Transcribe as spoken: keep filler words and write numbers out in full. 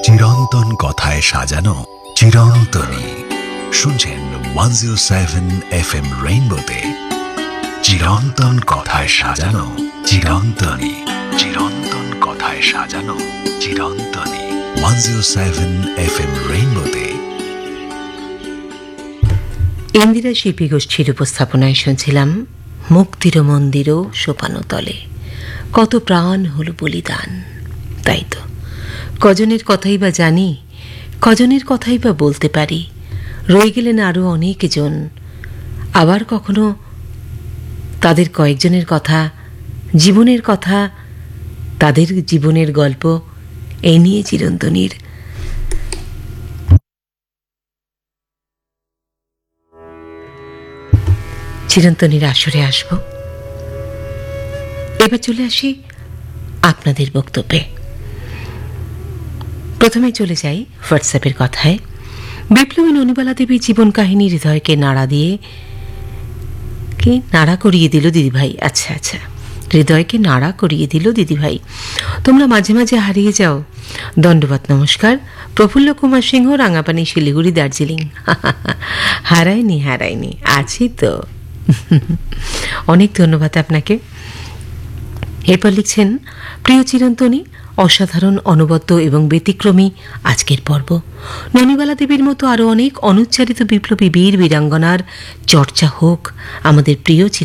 চিরন্তন কথায় সাজানো চিরন্তনী। শুনছেন one zero seven F M রেইনবোতে চিরন্তন কথায় সাজানো চিরন্তনী। চিরন্তন কথায় সাজানো চিরন্তনী। One zero seven F M রেইনবোতে Indira শিল্পী গোষ্ঠীর উপস্থাপনায় শুনছিলাম মুক্তির মন্দিরও সোপানো তলে কত প্রাণ হল বলিদান। তাই তো কজনের কথাই বা জানি, কজনের কথাই বা বলতে পারি। রয়ে গেলেন আরও অনেকজন। আবার কখনো তাদের কয়েকজনের কথা, জীবনের কথা, তাদের জীবনের গল্প এই নিয়ে চিরন্তনীর চিরন্তনীর আসরে আসব। এবার চলে আসি আপনাদের বক্তব্যে। প্রথমে চলে যাই হোয়াটসঅ্যাপের কথায়। বিপ্লবী ননিবালা দেবীর জীবন কাহিনী হৃদয়কে নাড়া দিয়ে কি নাড়া করিয়ে দিল দিদিভাই। আচ্ছা আচ্ছা, হৃদয়কে নাড়া করিয়ে দিল দিদিভাই। তোমরা মাঝে মাঝে হারিয়ে যাও। দণ্ডবাত নমস্কার। প্রফুল্ল কুমার সিংহ, রাঙাপানি, শিলিগুড়ি, দার্জিলিং। হারায়নি হারায়নি, আছি তো। অনেক ধন্যবাদ আপনাকে। এরপর লিখছেন, প্রিয় চিরন্তনী, অসাধারণ, অনবদ্য এবং ব্যতিক্রমী আজকের পর্ব। ননিবালা দেবীর মতো আরও অনেক অনুচ্চারিত বিপ্লবী বীর বীরাঙ্গনার চর্চা হোক। আমাদের প্রিয়